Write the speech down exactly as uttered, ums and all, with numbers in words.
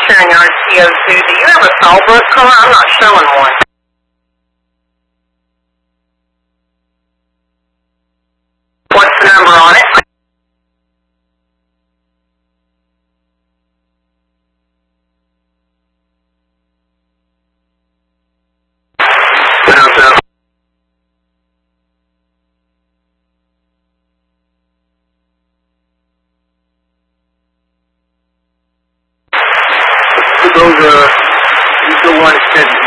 sharing R T O two. Do you have a Sawbrook car? I'm not showing one. What's the number on it? Those, uh, you still want extended